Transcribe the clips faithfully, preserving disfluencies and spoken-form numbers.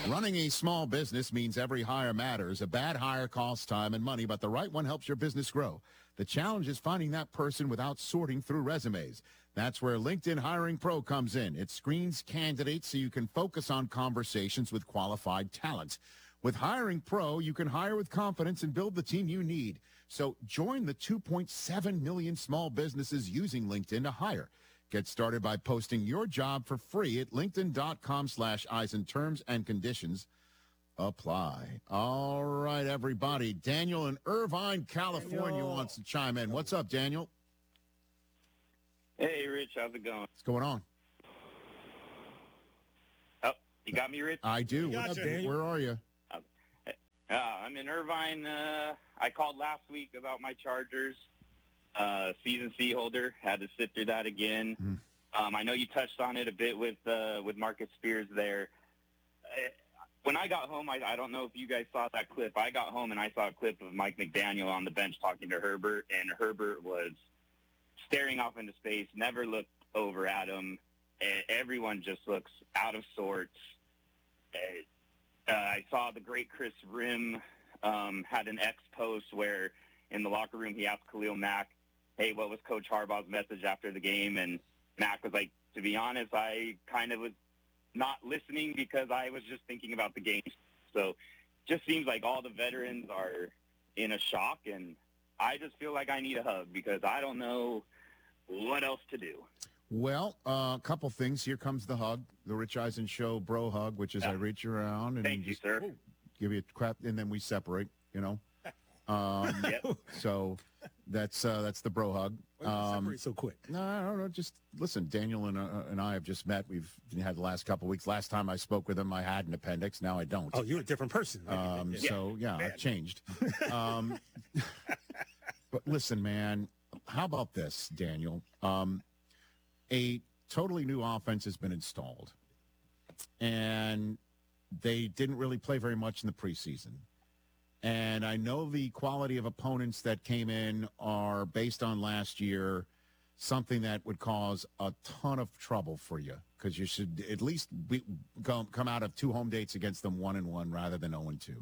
Running a small business means every hire matters. A bad hire costs time and money, but the right one helps your business grow. The challenge is finding that person without sorting through resumes. That's where LinkedIn Hiring Pro comes in. It screens candidates so you can focus on conversations with qualified talent. With Hiring Pro, you can hire with confidence and build the team you need. So join the two point seven million small businesses using LinkedIn to hire. Get started by posting your job for free at linkedin.com slash Eisen. Terms and conditions apply. All right, everybody. Daniel in Irvine, California Daniel. wants to chime in. What's up, Daniel? Hey, Rich. How's it going? What's going on? Oh, you got me, Rich? I do. What's up, Daniel? Where are you? Uh, uh, I'm in Irvine. Uh, I called last week about my Chargers. Uh, season C holder, had to sit through that again. Mm. Um, I know you touched on it a bit with uh, with Marcus Spears there. Uh, when I got home, I, I don't know if you guys saw that clip. I got home and I saw a clip of Mike McDaniel on the bench talking to Herbert, and Herbert was staring off into space, never looked over at him. Uh, everyone just looks out of sorts. Uh, uh, I saw the great Chris Rim um, had an X post where in the locker room he asked Khalil Mack, hey, what was Coach Harbaugh's message after the game? And Mac was like, to be honest, I kind of was not listening because I was just thinking about the game. So just seems like all the veterans are in a shock, and I just feel like I need a hug because I don't know what else to do. Well, a uh, couple things. Here comes the hug, the Rich Eisen Show bro hug, which is yeah. I reach around and Thank just you, sir. give you a crap, and then we separate, you know. Um, yep. So that's uh, that's the bro hug. Um, separate so quick? No, I don't know. Just listen. Daniel and uh, and I have just met. We've had the last couple of weeks. Last time I spoke with him, I had an appendix. Now I don't. Oh, you're a different person. Um, yeah. So yeah, man. I've changed. um, but listen, man. How about this, Daniel? Um, a totally new offense has been installed, and they didn't really play very much in the preseason. And I know the quality of opponents that came in are based on last year, something that would cause a ton of trouble for you because you should at least be, go, come out of two home dates against them one and one rather than zero and two.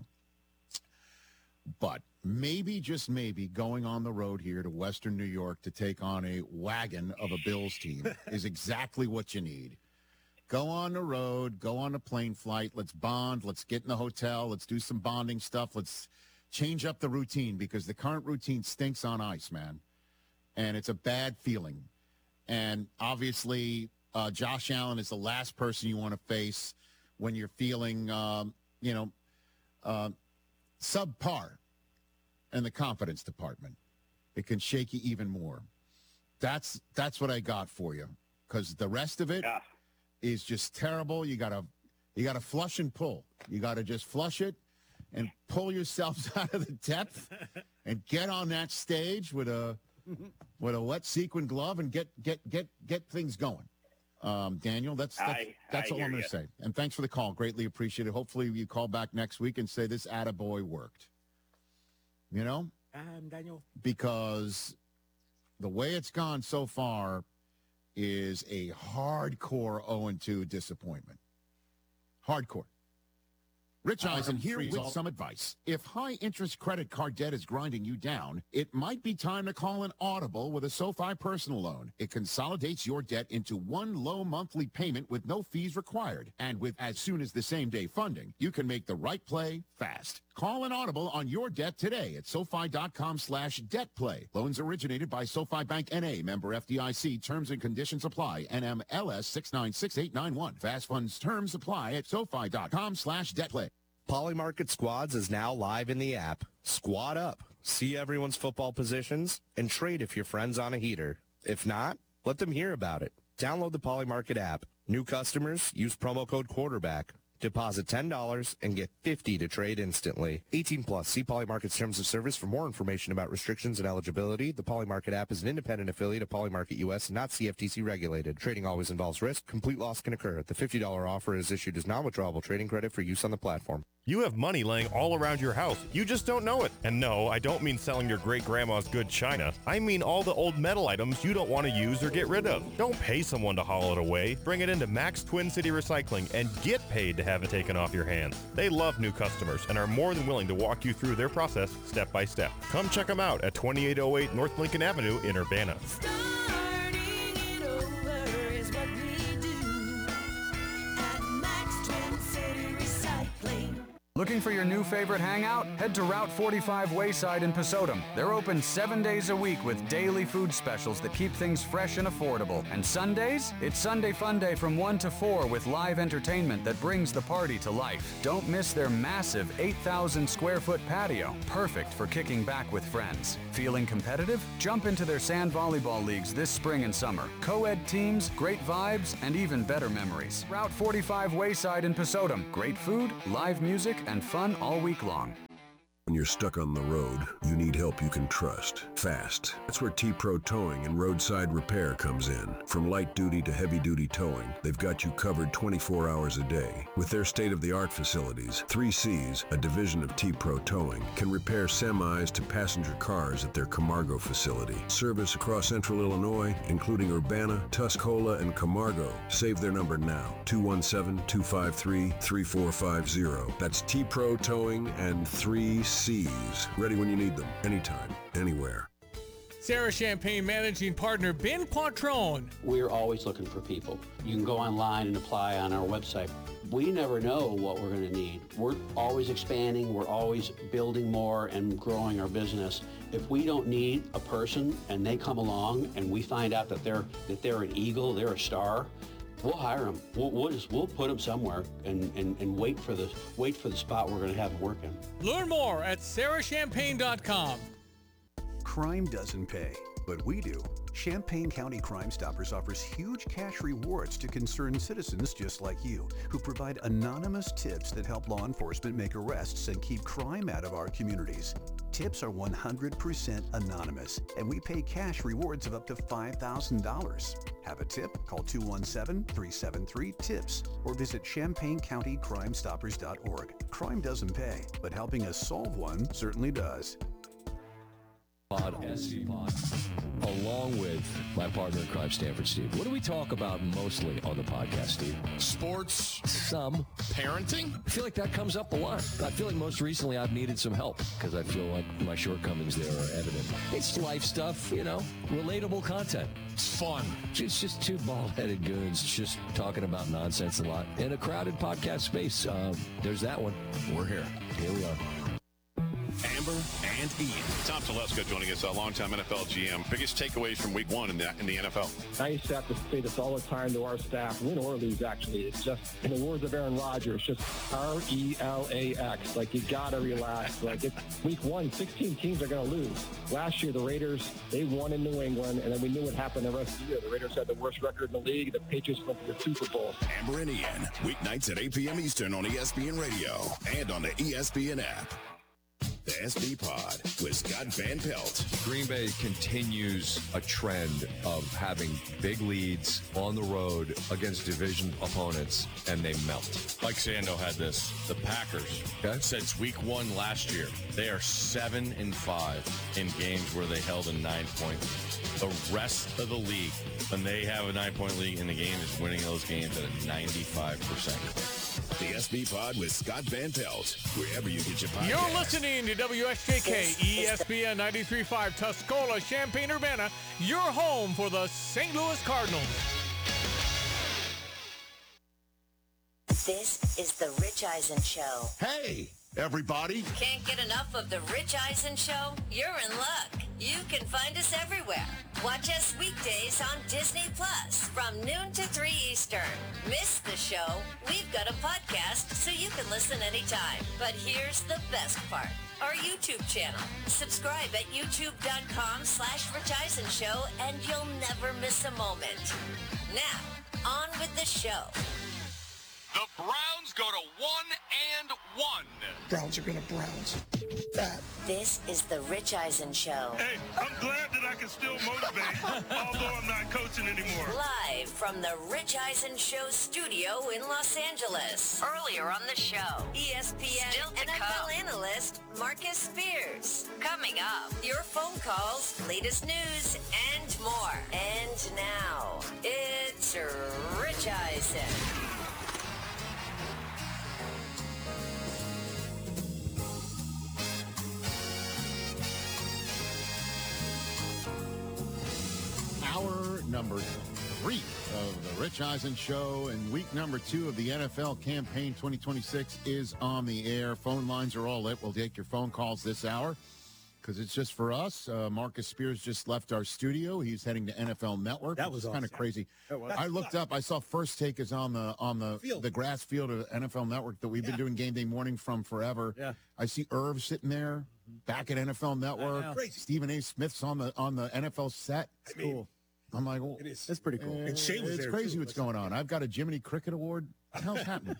But maybe, just maybe, going on the road here to Western New York to take on a wagon of a Bills team is exactly what you need. Go on the road, go on a plane flight, let's bond, let's get in the hotel, let's do some bonding stuff, let's change up the routine because the current routine stinks on ice, man. And it's a bad feeling. And obviously, uh, Josh Allen is the last person you want to face when you're feeling, um, you know, uh, subpar in the confidence department. It can shake you even more. That's, that's what I got for you because the rest of it... Yeah. is just terrible. You gotta, you gotta flush and pull. You gotta just flush it and pull yourselves out of the depth and get on that stage with a, with a wet sequin glove and get, get, get, get things going. Um, Daniel, that's that's, I, that's I all I'm gonna you. say. And thanks for the call. Greatly appreciate it. Hopefully you call back next week and say this attaboy worked. You know, um, Daniel, because the way it's gone so far is a hardcore oh and two disappointment. Hardcore. Rich Eisen here with some advice. If high-interest credit card debt is grinding you down, it might be time to call an Audible with a SoFi personal loan. It consolidates your debt into one low monthly payment with no fees required. And with as soon as the same-day funding, you can make the right play fast. Call an Audible on your debt today at SoFi.com slash debt play. Loans originated by SoFi Bank N A, member F D I C. Terms and conditions apply. N M L S six nine six eight nine one. Fast funds terms apply at SoFi.com slash debt play. Polymarket Squads is now live in the app. Squad up, see everyone's football positions, and trade if your friend's on a heater. If not, let them hear about it. Download the Polymarket app. New customers, use promo code quarterback. Deposit ten dollars and get fifty dollars to trade instantly. eighteen plus. See Polymarket's terms of service for more information about restrictions and eligibility. The Polymarket app is an independent affiliate of Polymarket U S and not C F T C regulated. Trading always involves risk. Complete loss can occur. The fifty dollars offer is issued as non-withdrawable trading credit for use on the platform. You have money laying all around your house. You just don't know it. And no, I don't mean selling your great-grandma's good china. I mean all the old metal items you don't want to use or get rid of. Don't pay someone to haul it away. Bring it into Max Twin City Recycling and get paid to have it taken off your hands. They love new customers and are more than willing to walk you through their process step by step. Come check them out at twenty-eight oh eight North Lincoln Avenue in Urbana. Looking for your new favorite hangout? Head to Route forty-five Wayside in Pasodum. They're open seven days a week with daily food specials that keep things fresh and affordable. And Sundays? It's Sunday Fun Day from one to four with live entertainment that brings the party to life. Don't miss their massive eight thousand square foot patio, perfect for kicking back with friends. Feeling competitive? Jump into their sand volleyball leagues this spring and summer. Co-ed teams, great vibes, and even better memories. Route forty-five Wayside in Pasodum. Great food, live music, and fun all week long. When you're stuck on the road, you need help you can trust. Fast. That's where T-Pro Towing and Roadside Repair comes in. From light duty to heavy duty towing, they've got you covered twenty-four hours a day. With their state-of-the-art facilities, three C's, a division of T-Pro Towing, can repair semis to passenger cars at their Camargo facility. Service across central Illinois, including Urbana, Tuscola, and Camargo. Save their number now, two one seven, two five three, three four five zero. That's T-Pro Towing and three C's. C's. Ready when you need them. Anytime, anywhere. Sarah Champagne Managing Partner Ben Quattrone. We're always looking for people. You can go online and apply on our website. We never know what we're going to need. We're always expanding. We're always building more and growing our business. If we don't need a person and they come along and we find out that they're that they're an eagle, they're a star, we'll hire them. We'll, we'll just we'll put them somewhere and, and, and wait for the wait for the spot we're going to have them working. Learn more at sarah champagne dot com. Crime doesn't pay, but we do. Champaign County Crime Stoppers offers huge cash rewards to concerned citizens just like you, who provide anonymous tips that help law enforcement make arrests and keep crime out of our communities. Tips are one hundred percent anonymous, and we pay cash rewards of up to five thousand dollars. Have a tip? Call two one seven, three seven three, TIPS or visit champaign county crime stoppers dot org. Crime doesn't pay, but helping us solve one certainly does. Pod, S C Pod, along with my partner in crime, Stanford Steve. What do we talk about mostly on the podcast, Steve? Sports. Some. Parenting. I feel like that comes up a lot. I feel like most recently I've needed some help because I feel like my shortcomings there are evident. It's life stuff, you know, relatable content. It's fun. It's just two bald-headed goons just talking about nonsense a lot in a crowded podcast space. Uh, there's that one. We're here. Here we are. Amber and Ian. Tom Telesco joining us, a longtime N F L G M. Biggest takeaways from week one in the, in the N F L? I used to have to say this all the time to our staff, win or lose, actually. It's just, in the words of Aaron Rodgers, just R E L A X. Like, you got to relax. Like, it's week one, sixteen teams are going to lose. Last year, the Raiders, they won in New England, and then we knew what happened the rest of the year. The Raiders had the worst record in the league. The Patriots went to the Super Bowl. Amber and Ian, weeknights at eight p.m. Eastern on E S P N Radio and on the E S P N app. The S B Pod with Scott Van Pelt. Green Bay continues a trend of having big leads on the road against division opponents, and they melt. Mike Sando had this. The Packers, okay, since week one last year, they are seven and five in games where they held a nine-point lead. The rest of the league, when they have a nine-point lead in the game, is winning those games at a ninety-five percent clip. The S B Pod with Scott Van Pelt, wherever you get your podcast. You're listening to W S J K, E S P N ninety-three point five, Tuscola, Champaign, Urbana, your home for the Saint Louis Cardinals. This is the Rich Eisen Show. Hey, everybody. Can't get enough of the Rich Eisen Show? You're in luck. You can find us everywhere. Watch us weekdays on Disney Plus from noon to three Eastern. Miss the show? We've got a podcast so you can listen anytime. But here's the best part. Our YouTube channel. Subscribe at youtube.com slash Rich Eisen Show and you'll never miss a moment. Now, on with the show. The Browns go to one and one. Browns are going to Browns. That. This is the Rich Eisen Show. Hey, I'm glad that I can still motivate, although I'm not coaching anymore. Live from the Rich Eisen Show studio in Los Angeles. Earlier on the show, E S P N N F L analyst Marcus Spears. Coming up, your phone calls, latest news, and more. And now, it's Rich Eisen. Hour number three of the Rich Eisen Show, and week number two of the N F L campaign twenty twenty-six is on the air. Phone lines are all lit. We'll take your phone calls this hour because it's just for us. Uh, Marcus Spears just left our studio. He's heading to N F L Network. That was kind of awesome. crazy. was. I looked up. I saw First Take is on the on the Field. the grass field of N F L Network that we've been doing game day morning from forever. Yeah. I see Irv sitting there back at N F L Network. know. Crazy. Stephen A. Smith's on the on the N F L set. It's cool. I'm like, well, It is. That's pretty cool. And Shane was it's there, crazy too. what's going on. I've got a Jiminy Cricket Award. What the hell's happening?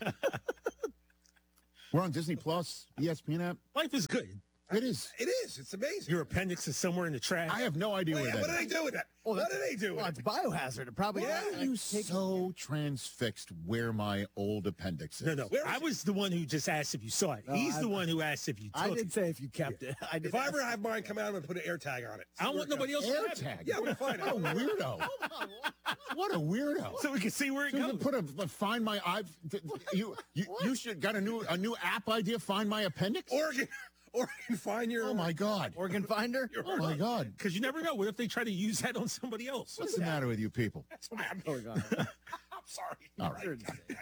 We're on Disney Plus, E S P N app. Life is good. It is. It is. It's amazing. Your appendix is somewhere in the trash. I have no idea Wait, where that what is. did they do with that? what did they do with Well, it? it's biohazard. It probably. Why are you so transfixed where my old appendix is? No, no. Where is I it? was the one who just asked if you saw it. No, He's I- the one who asked if you took I did it. say if you kept it. I did If I ever ask- have mine come out, I'm going to put an air tag on it. I don't want nobody else to Air have it. tag. Yeah, we're fine. What a weirdo. What a weirdo. So we can see where it So you goes. can put a, a find my I. You you you should got a new a new app idea. Find my appendix. Oregon. Oregon, find your. Oh my God. Organ finder. Oh my God. Because you never know. What if they try to use that on somebody else? What's the matter with you people? That's why I'm Oh here. God. I'm sorry. All right.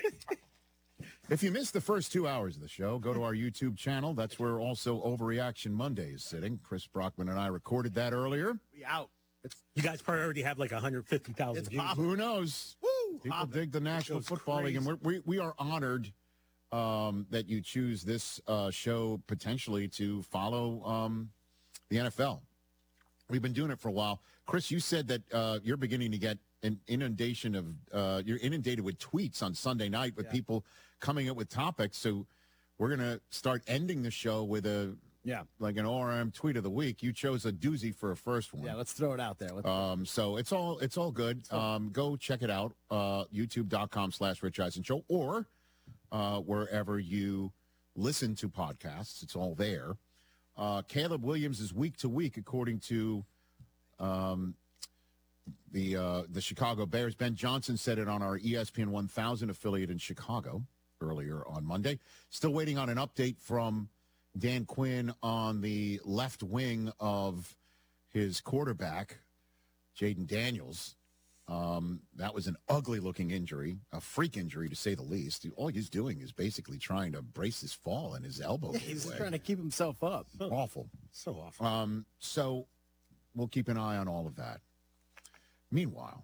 If you missed the first two hours of the show, go to our YouTube channel. That's where also Overreaction Monday is sitting. Chris Brockman and I recorded that earlier. We out. You guys probably already have like one hundred fifty thousand It's views. pop- Who knows? Woo! People Pop it. dig the National show's Football League, and we're, we we are honored um, that you choose this uh, show potentially to follow um, the N F L. We've been doing it for a while. Chris, you said that uh, you're beginning to get an inundation of uh, you're inundated with tweets on Sunday night with Yeah. people coming up with topics. So we're gonna start ending the show with a Yeah. like an O R M tweet of the week. You chose a doozy for a first one. Yeah. Let's throw it out there. Let's, Um, so it's all it's all good. Um, go check it out. Uh, YouTube.com slash Rich Eisen Show or uh, wherever you listen to podcasts. It's all there. Uh, Caleb Williams is week to week, according to um, the uh, the Chicago Bears. Ben Johnson said it on our E S P N one thousand affiliate in Chicago earlier on Monday. Still waiting on an update from Dan Quinn on the left wing of his quarterback, Jaden Daniels. Um, that was an ugly-looking injury, a freak injury to say the least. All he's doing is basically trying to brace his fall, and his elbow yeah, gave he's way. trying to keep himself up. Awful. So awful. Um, so we'll keep an eye on all of that. Meanwhile,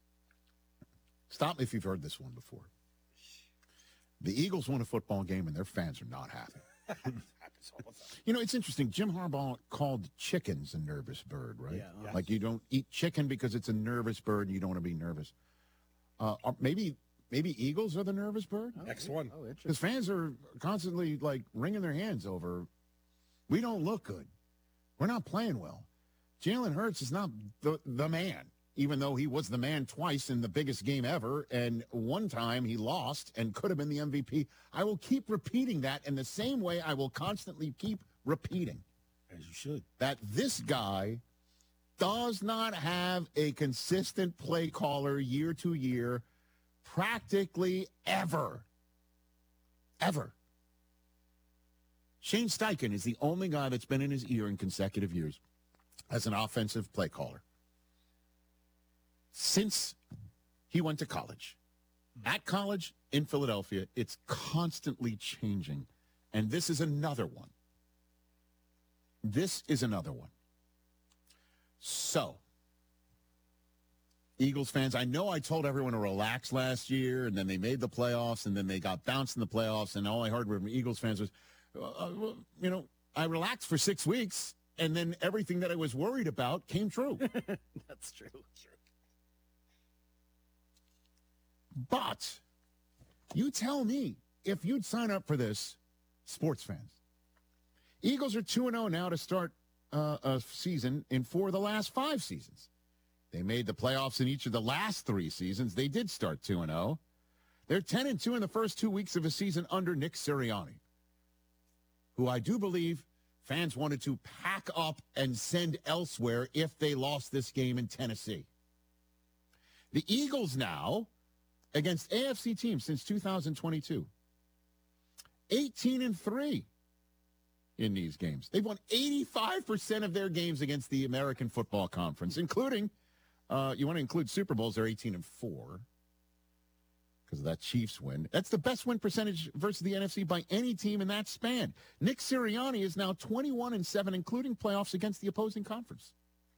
stop me if you've heard this one before. The Eagles won a football game, and their fans are not happy. You know, it's interesting. Jim Harbaugh called chickens a nervous bird, right? Yeah. Yes. Like you don't eat chicken because it's a nervous bird and you don't want to be nervous. Uh, or maybe maybe Eagles are the nervous bird? Next one. Oh, interesting. Because fans are constantly, like, wringing their hands over, we don't look good. We're not playing well. Jalen Hurts is not the, the man, even though he was the man twice in the biggest game ever, and one time he lost and could have been the M V P. I will keep repeating that in the same way I will constantly keep repeating As you should. that this guy does not have a consistent play caller year to year practically ever. Ever. Shane Steichen is the only guy that's been in his ear in consecutive years as an offensive play caller since he went to college. At college in Philadelphia, it's constantly changing. And this is another one. This is another one. So, Eagles fans, I know I told everyone to relax last year, and then they made the playoffs, and then they got bounced in the playoffs, and all I heard from Eagles fans was, uh, well, you know, I relaxed for six weeks, and then everything that I was worried about came true. That's true. But you tell me, if you'd sign up for this sports fans. Eagles are two and oh now to start uh, a season in four of the last five seasons. They made the playoffs in each of the last three seasons. They did start two and oh. They're ten and two in the first two weeks of a season under Nick Sirianni, who I do believe fans wanted to pack up and send elsewhere if they lost this game in Tennessee. The Eagles now, against A F C teams since two thousand twenty-two, eighteen and three in these games. They've won eighty-five percent of their games against the American Football Conference, including, uh, you want to include Super Bowls, they're eighteen and four because of that Chiefs win. That's the best win percentage versus the N F C by any team in that span. Nick Sirianni is now twenty-one and seven, including playoffs against the opposing conference.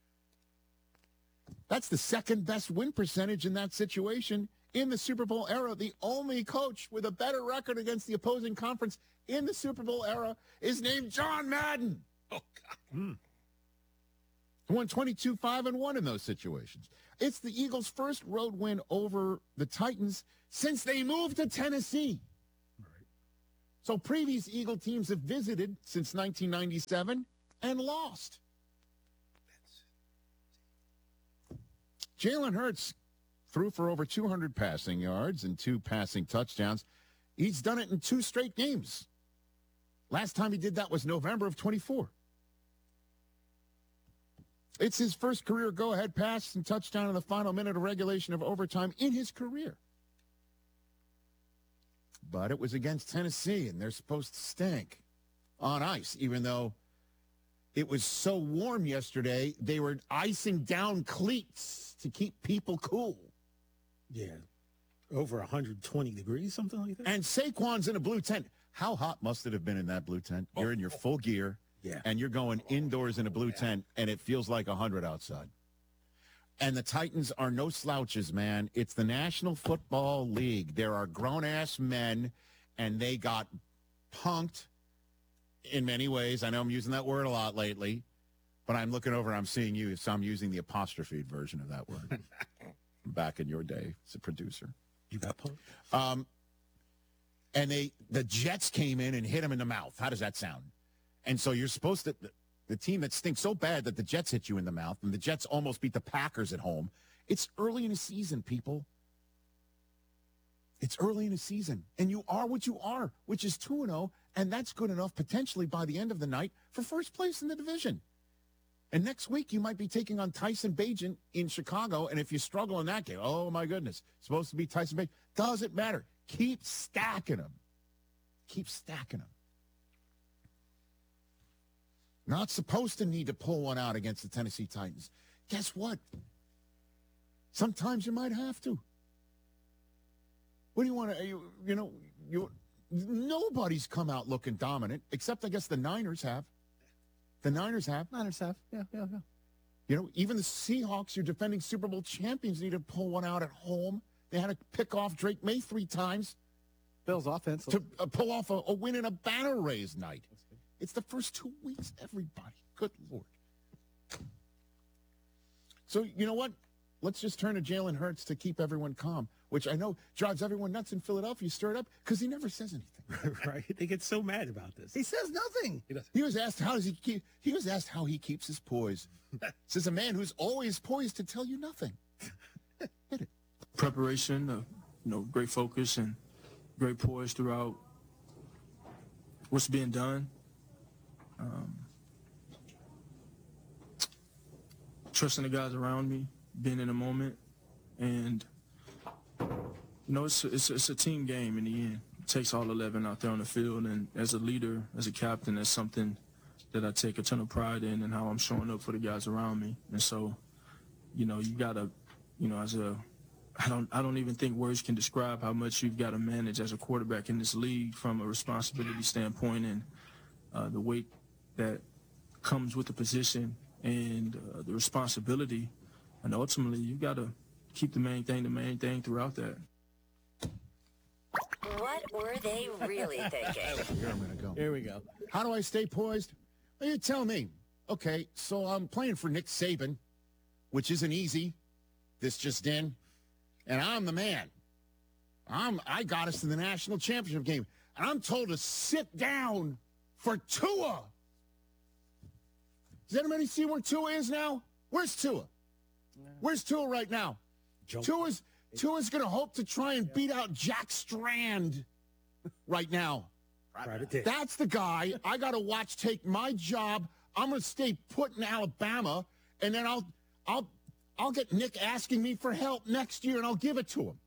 That's the second best win percentage in that situation in the Super Bowl era. The only coach with a better record against the opposing conference in the Super Bowl era is named John Madden. Oh, God. Mm. He won twenty-two five and one in those situations. It's the Eagles' first road win over the Titans since they moved to Tennessee. Right. So previous Eagle teams have visited since nineteen ninety-seven and lost. Jalen Hurts threw for over two hundred passing yards and two passing touchdowns. He's done it in two straight games. Last time he did that was November of twenty-four. It's his first career go-ahead pass and touchdown in the final minute of regulation of overtime in his career. But it was against Tennessee, and they're supposed to stink on ice, even though it was so warm yesterday, they were icing down cleats to keep people cool. Yeah. Over one hundred twenty degrees, something like that. And Saquon's in a blue tent. How hot must it have been in that blue tent? You're in your full gear, yeah, and you're going indoors in a blue tent, and it feels like one hundred outside. And the Titans are no slouches, man. It's the National Football League. There are grown-ass men, and they got punked in many ways. I know I'm using that word a lot lately, but I'm looking over, I'm seeing you, so I'm using the apostrophe version of that word. Back in your day as a producer. You got punked? Um, and they, the Jets came in and hit him in the mouth. How does that sound? And so you're supposed to, the, the team that stinks so bad that the Jets hit you in the mouth, and the Jets almost beat the Packers at home. It's early in the season, people. It's early in the season. And you are what you are, which is two and oh, and that's good enough potentially by the end of the night for first place in the division. And next week, you might be taking on Tyson Bagent in Chicago, and if you struggle in that game, oh, my goodness, it's supposed to be Tyson Bagent. Doesn't matter. Keep stacking them. Keep stacking them. Not supposed to need to pull one out against the Tennessee Titans. Guess what? Sometimes you might have to. What do you want to, you, you know, you, nobody's come out looking dominant, except I guess the Niners have. The Niners have. Niners have. Yeah, yeah, yeah. You know, even the Seahawks, your defending Super Bowl champions, need to pull one out at home. They had to pick off Drake May three times. Bills offense. To uh, pull off a, a win in a banner raise night. It's the first two weeks, everybody. Good Lord. So, you know what? Let's just turn to Jalen Hurts to keep everyone calm, which I know drives everyone nuts in Philadelphia. Stir it up because he never says anything. Right? They get so mad about this. He says nothing. He, he was asked how does he keep. He was asked how he keeps his poise. Says a man who's always poised to tell you nothing. Hit it. Preparation, uh, you know, great focus and great poise throughout what's being done. Um, trusting the guys around me, being in the moment, and you know, it's it's it's a team game in the end. It takes all eleven out there on the field, and as a leader, as a captain, that's something that I take a ton of pride in, and how I'm showing up for the guys around me. And so, you know, you gotta, you know, as a I don't I don't even think words can describe how much you've got to manage as a quarterback in this league from a responsibility standpoint, and uh, the weight that comes with the position and uh, the responsibility. And ultimately, you got to keep the main thing the main thing throughout that. What were they really thinking? Here I'm going to go. Here we go. How do I stay poised? Well, you tell me. Okay, so I'm playing for Nick Saban, which isn't easy. This just in. And I'm the man. I'm, I got us to the national championship game. and I'm told to sit down for Tua. Does anybody see where Tua is now? Where's Tua? Where's Tua right now? Tua's, Tua's going to hope to try and beat out Jack Strand right now. That's the guy I got to watch take my job. I'm going to stay put in Alabama, and then I'll, I'll, I'll get Nick asking me for help next year, and I'll give it to him.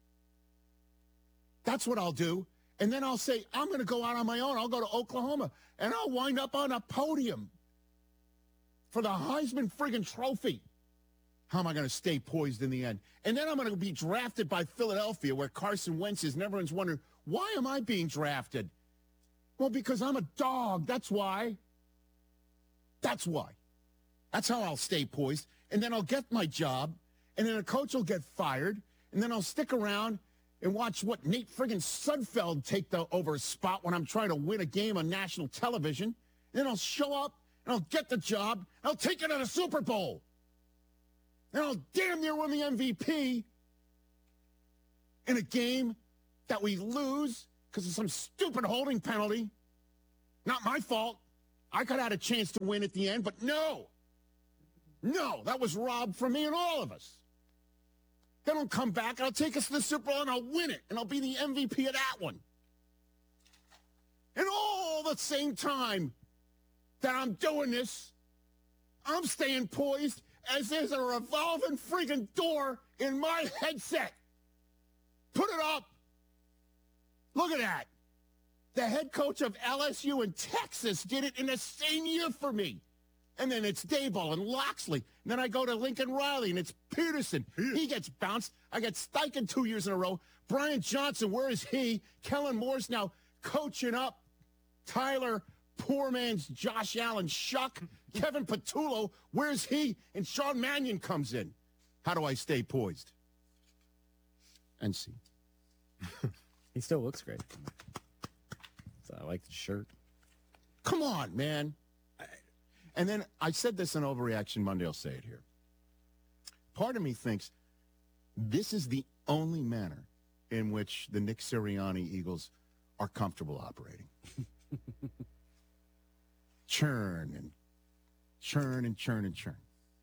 That's what I'll do. And then I'll say, I'm going to go out on my own. I'll go to Oklahoma, and I'll wind up on a podium for the Heisman friggin' trophy. How am I going to stay poised in the end? And then I'm going to be drafted by Philadelphia, where Carson Wentz is, and everyone's wondering, why am I being drafted? Well, because I'm a dog. That's why. That's why. That's how I'll stay poised. And then I'll get my job, and then a coach will get fired, and then I'll stick around and watch what Nate friggin' Sudfeld take the over a spot when I'm trying to win a game on national television. And then I'll show up, and I'll get the job, and I'll take it to the Super Bowl. And I'll damn near win the M V P in a game that we lose because of some stupid holding penalty. Not my fault. I could have had a chance to win at the end, but no. No, that was robbed from me and all of us. Then I'll come back, and I'll take us to the Super Bowl, and I'll win it, and I'll be the M V P of that one. And all the same time that I'm doing this, I'm staying poised as there's a revolving freaking door in my headset. Put it up. Look at that. The head coach of L S U in Texas did it in the same year for me. And then it's Daboll and Loxley. And then I go to Lincoln Riley, and it's Peterson. He gets bounced. I get Steichen two years in a row. Brian Johnson, where is he? Kellen Moore's now coaching up Tyler, poor man's Josh Allen Shuck. Kevin Patullo, where's he? And Sean Mannion comes in. How do I stay poised? And see. He still looks great. So I like the shirt. Come on, man. And then I said this on Overreaction Monday. I'll say it here. Part of me thinks this is the only manner in which the Nick Sirianni Eagles are comfortable operating. Churn and churn and churn and churn.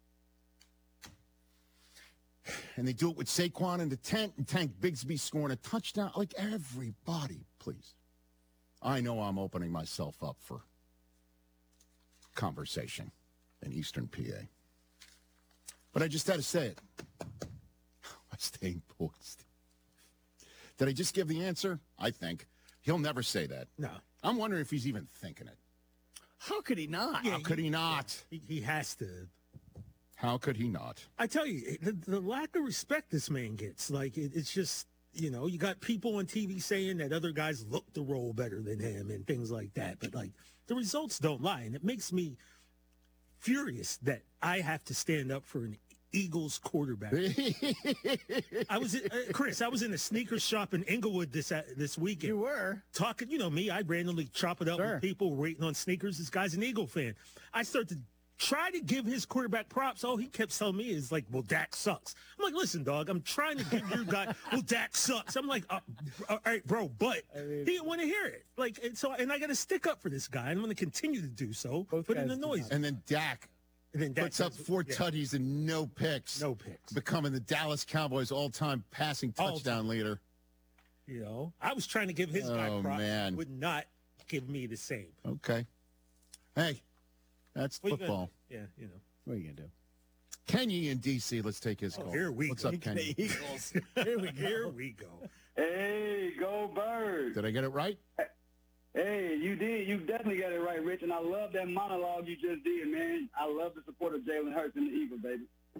And they do it with Saquon in the tent and Tank Bigsby scoring a touchdown. Like, everybody, please. I know I'm opening myself up for conversation in Eastern P A. But I just had to say it. I'm staying poised. Did I just give the answer? I think. He'll never say that. No. I'm wondering if he's even thinking it. How could he not? How could he not? He, he has to. How could he not? I tell you, the, the lack of respect this man gets, like, it, it's just, you know, you got people on T V saying that other guys look the role better than him and things like that. But, like, the results don't lie. And it makes me furious that I have to stand up for an Eagles quarterback. I was, in, uh, Chris, I was in a sneakers shop in Inglewood this uh, this weekend. You were. Talking, you know me, I randomly chop it up Sure. with people waiting on sneakers. This guy's an Eagle fan. I start to try to give his quarterback props. All he kept telling me is like, well, Dak sucks. I'm like, listen, dog, I'm trying to give your guy, well, Dak sucks. I'm like, uh, all right, bro, but I mean, he didn't want to hear it. Like, and so, and I got to stick up for this guy. And I'm going to continue to do so, put in the noise. And then Dak, and then Dak puts up four yeah. tutties and no picks. No picks. Becoming the Dallas Cowboys all-time passing touchdown All-time. leader. You know, I was trying to give his Oh, guy props. man. He would not give me the same. Okay. Hey, that's What you gonna football. do? Yeah, you know. What are you going to do? Kenny in D C, let's take his Oh, call. here we What's go. up, Kenny? Eagles. Here we go. Here we go. Hey, go Birds. Did I get it right? Hey, you did. You definitely got it right, Rich. And I love that monologue you just did, man. I love the support of Jalen Hurts and the Eagles, baby.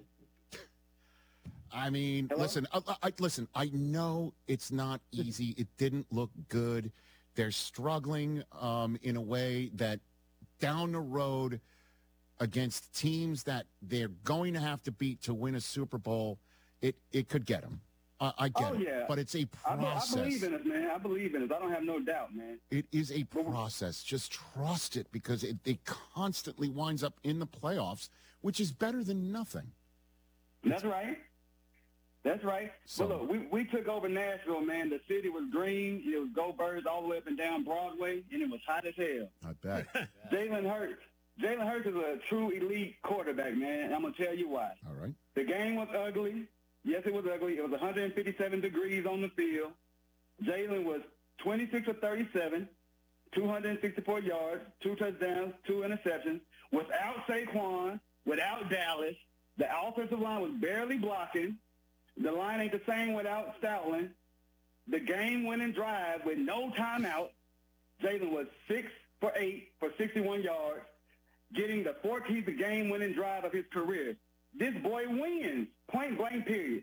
I mean, Hello? listen, I, I, listen, I know it's not easy. It didn't look good. They're struggling um, in a way that down the road against teams that they're going to have to beat to win a Super Bowl, it, it could get them. Uh, I get oh, it. yeah. But it's a I, be- process. I believe in it, man. I believe in it. I don't have no doubt, man. It is a process. Just trust it because it, it constantly winds up in the playoffs, which is better than nothing. That's right. That's right. So- But look, we, we took over Nashville, man. The city was green. It was Go Birds all the way up and down Broadway, and it was hot as hell. I bet. Jalen Hurts. Jalen Hurts is a true elite quarterback, man. And I'm going to tell you why. All right. The game was ugly. Yes, it was ugly. It was one hundred fifty-seven degrees on the field. Jalen was twenty-six of thirty-seven, two hundred sixty-four yards, two touchdowns, two interceptions. Without Saquon, without Dallas, the offensive line was barely blocking. The line ain't the same without Stoutland. The game-winning drive with no timeout, Jalen was six for eight for sixty-one yards, getting the fourteenth game-winning drive of his career. This boy wins, point blank, period.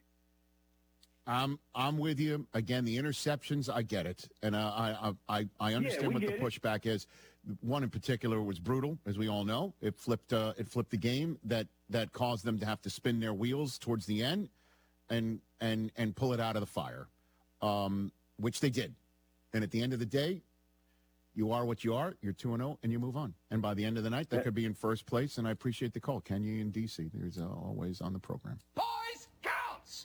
I'm I'm with you. Again, the interceptions, I get it, and uh, I I I understand we what the get it. pushback is. One in particular was brutal, as we all know. It flipped uh, it flipped the game that that caused them to have to spin their wheels towards the end, and and and pull it out of the fire, um, which they did. And at the end of the day, you are what you are. You're two and zero, and you move on. And by the end of the night, that Yeah. could be in first place. And I appreciate the call, Kenya in D C. There's uh, always on the program. Boys counts.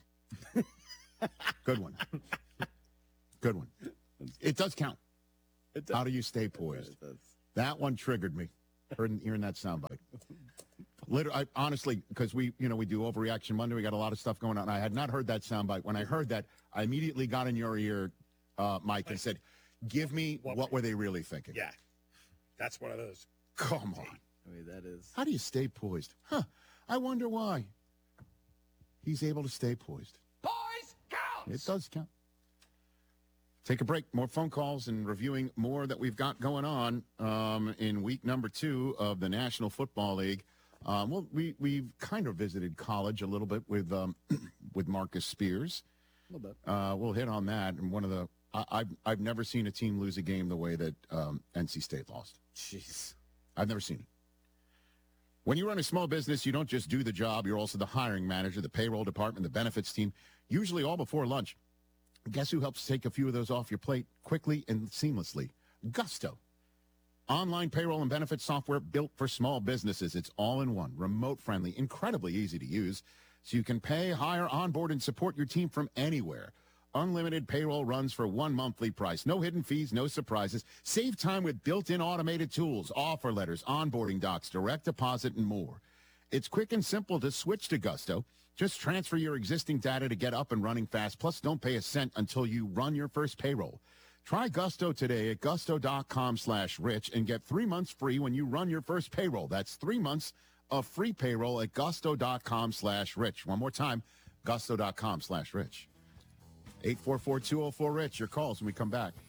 Good one. Good one. It does count. How do you stay poised? That one triggered me. Hearing, hearing that soundbite. Literally, I, honestly, because we, you know, we do Overreaction Monday. We got a lot of stuff going on. I had not heard that soundbite. When I heard that, I immediately got in your ear, uh, Mike, and said, "Give me what were they really thinking?" Yeah, that's one of those. Come on. I mean, that is. How do you stay poised? Huh? I wonder why. He's able to stay poised. Boys counts. It does count. Take a break. More phone calls and reviewing more that we've got going on um, in week number two of the National Football League. Um, well, we we've kind of visited college a little bit with um, with Marcus Spears. A little bit. Uh, we'll hit on that. And one of the I, I've I've never seen a team lose a game the way that um, N C State lost. Jeez. I've never seen it. When you run a small business, you don't just do the job. You're also the hiring manager, the payroll department, the benefits team, usually all before lunch. Guess who helps take a few of those off your plate quickly and seamlessly? Gusto. Online payroll and benefits software built for small businesses. It's all in one, remote friendly, incredibly easy to use, so you can pay, hire, onboard, and support your team from anywhere. Unlimited payroll runs for one monthly price. No hidden fees, no surprises. Save time with built-in automated tools, offer letters, onboarding docs, direct deposit, and more. It's quick and simple to switch to Gusto. Just transfer your existing data to get up and running fast. Plus, don't pay a cent until you run your first payroll. Try Gusto today at gusto.com slash rich and get three months free when you run your first payroll. That's three months of free payroll at gusto.com slash rich. One more time, gusto.com slash rich. eight four four, two oh four, rich. Your calls when we come back.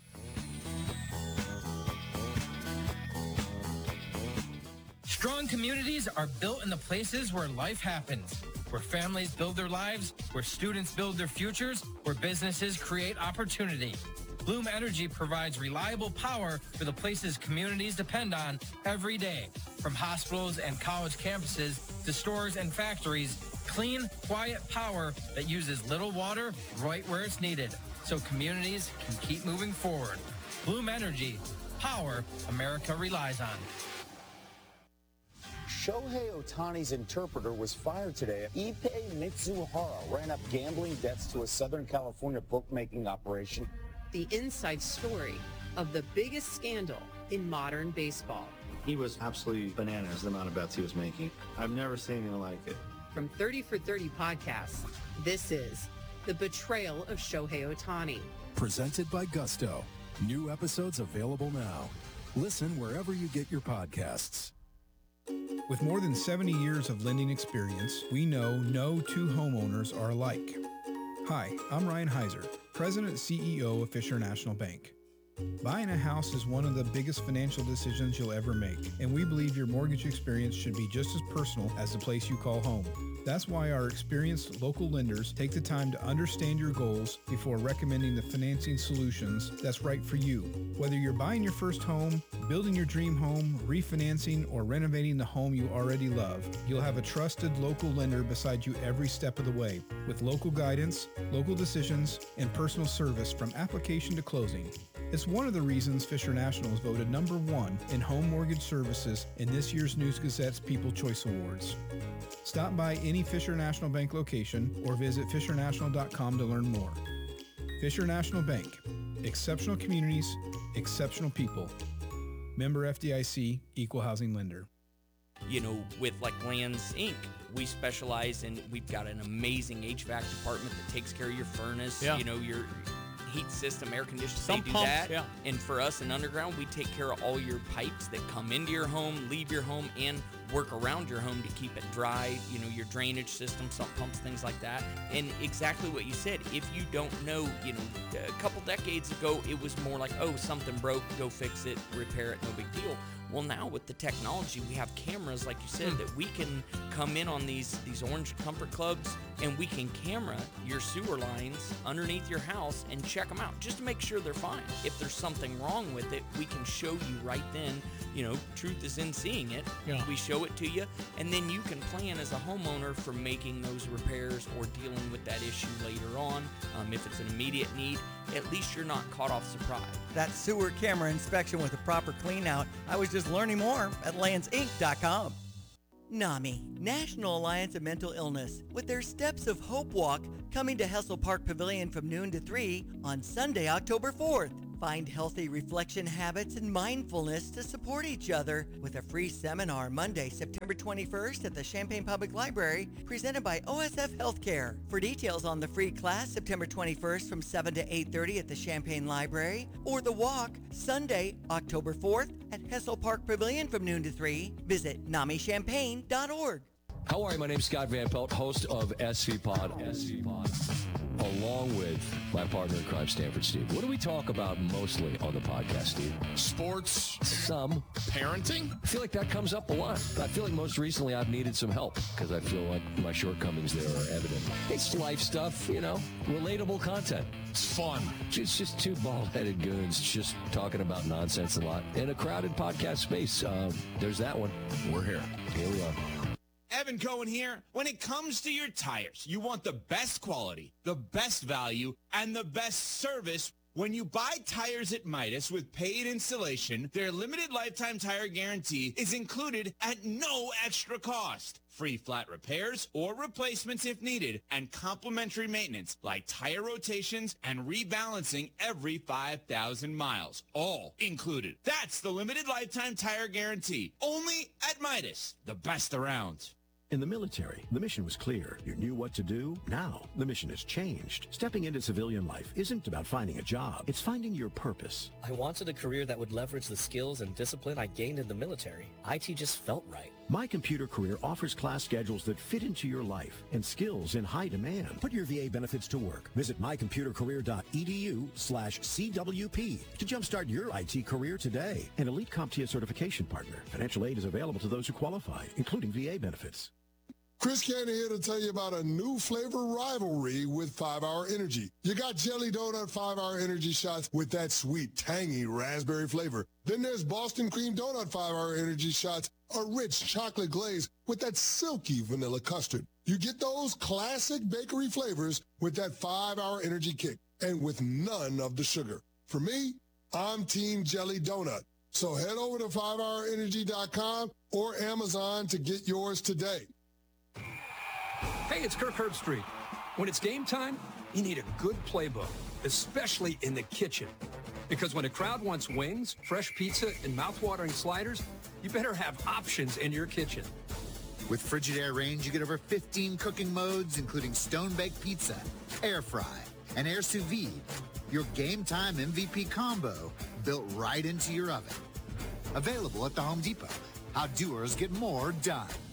Strong communities are built in the places where life happens, where families build their lives, where students build their futures, where businesses create opportunity. Bloom Energy provides reliable power for the places communities depend on every day. From hospitals and college campuses to stores and factories, clean, quiet power that uses little water right where it's needed, so communities can keep moving forward. Bloom Energy, power America relies on. Shohei Ohtani's interpreter was fired today. Ippei Mitsuhara ran up gambling debts to a Southern California bookmaking operation. The inside story of the biggest scandal in modern baseball. He was absolutely bananas, the amount of bets he was making. I've never seen anything like it. From thirty for thirty podcasts, this is The Betrayal of Shohei Ohtani. Presented by Gusto. New episodes available now. Listen wherever you get your podcasts. With more than seventy years of lending experience, we know no two homeowners are alike. Hi, I'm Ryan Heiser, President and C E O of Fisher National Bank. Buying a house is one of the biggest financial decisions you'll ever make, and we believe your mortgage experience should be just as personal as the place you call home. That's why our experienced local lenders take the time to understand your goals before recommending the financing solutions that's right for you. Whether you're buying your first home, building your dream home, refinancing, or renovating the home you already love, you'll have a trusted local lender beside you every step of the way, with local guidance, local decisions, and personal service from application to closing. It's one of the reasons Fisher National is voted number one in home mortgage services in this year's News Gazette's People Choice Awards. Stop by any Fisher National Bank location or visit fisher national dot com to learn more. Fisher National Bank. Exceptional communities, exceptional people. Member F D I C, Equal Housing Lender. You know, with like Lands Incorporated, we specialize in, we've got an amazing H V A C department that takes care of your furnace, Yeah. you know, your heat system, air conditioning, Some they do pumps, that. yeah. And for us in Underground, we take care of all your pipes that come into your home, leave your home, and work around your home to keep it dry, you know, your drainage system, sump pumps, things like that. And exactly what you said, if you don't know, you know, a couple decades ago, it was more like, oh, something broke, go fix it, repair it, no big deal. Well, now with the technology, we have cameras, like you said, that we can come in on these these Orange Comfort Clubs, and we can camera your sewer lines underneath your house and check them out just to make sure they're fine. If there's something wrong with it, we can show you right then. You know, truth is in seeing it. Yeah. We show it to you, and then you can plan as a homeowner for making those repairs or dealing with that issue later on. Um, if it's an immediate need, at least you're not caught off surprise. That sewer camera inspection with a proper clean out. I was just learning more at lands inc dot com. NAMI, National Alliance of Mental Illness, with their Steps of Hope Walk coming to Hessel Park Pavilion from noon to three on Sunday, October fourth. Find healthy reflection habits and mindfulness to support each other with a free seminar Monday, September twenty-first at the Champaign Public Library, presented by O S F Healthcare. For details on the free class, September twenty-first from seven to eight thirty at the Champaign Library, or the walk, Sunday, October fourth at Hessel Park Pavilion from noon to three, visit nami champaign dot org. How are you? My name's Scott Van Pelt, host of S V Pod, S V Pod, along with my partner in crime, Stanford Steve. What do we talk about mostly on the podcast, Steve? Sports. Some. Parenting. I feel like that comes up a lot. I feel like most recently I've needed some help because I feel like my shortcomings there are evident. It's life stuff, you know, relatable content. It's fun. It's just two bald-headed goons just talking about nonsense a lot in a crowded podcast space. Uh, there's that one. We're here. Here we are. Evan Cohen here. When it comes to your tires, you want the best quality, the best value, and the best service. When you buy tires at Midas with paid installation, their limited lifetime tire guarantee is included at no extra cost. Free flat repairs or replacements if needed, and complimentary maintenance like tire rotations and rebalancing every five thousand miles. All included. That's the limited lifetime tire guarantee. Only at Midas, the best around. In the military, the mission was clear. You knew what to do. Now, the mission has changed. Stepping into civilian life isn't about finding a job. It's finding your purpose. I wanted a career that would leverage the skills and discipline I gained in the military. I T just felt right. My Computer Career offers class schedules that fit into your life and skills in high demand. Put your V A benefits to work. Visit my computer career dot e d u slash C W P to jumpstart your I T career today. An elite CompTIA certification partner. Financial aid is available to those who qualify, including V A benefits. Chris Cannon here to tell you about a new flavor rivalry with five hour Energy. You got Jelly Donut five hour Energy shots with that sweet, tangy raspberry flavor. Then there's Boston Cream Donut five hour Energy shots, a rich chocolate glaze with that silky vanilla custard. You get those classic bakery flavors with that five hour Energy kick and with none of the sugar. For me, I'm Team Jelly Donut. So head over to five hour energy dot com or Amazon to get yours today. Hey, it's Kirk Herbstreit. When it's game time, you need a good playbook, especially in the kitchen. Because when a crowd wants wings, fresh pizza, and mouth-watering sliders, you better have options in your kitchen. With Frigidaire Range, you get over fifteen cooking modes, including stone-baked pizza, air fry, and air sous vide. Your game time M V P combo built right into your oven. Available at the Home Depot. How doers get more done.